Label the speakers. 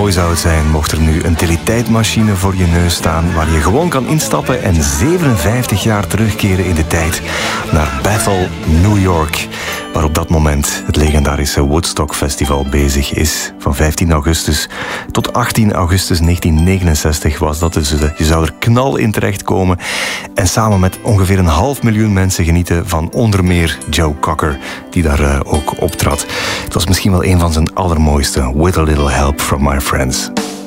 Speaker 1: mooi zou het zijn mocht er nu een teletijdmachine voor je neus staan waar je gewoon kan instappen en 57 jaar terugkeren in de tijd naar Bethel, New York, waar op dat moment het legendarische Woodstock Festival bezig is. Van 15 augustus tot 18 augustus 1969 was dat, dus je zou er knal in terechtkomen en samen met ongeveer 500.000 mensen genieten van onder meer Joe Cocker, die daar ook optrad. Het was misschien wel een van zijn allermooiste, With a Little Help from My Friends.